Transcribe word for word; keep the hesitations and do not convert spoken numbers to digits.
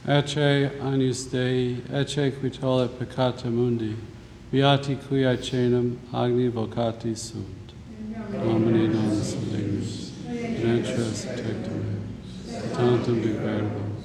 Ecce Agnus Dei, ecce qui tollit peccata mundi, beati qui aecenum agni vocati sunt. Domini non salus, in entras tectum, tantum de verbo,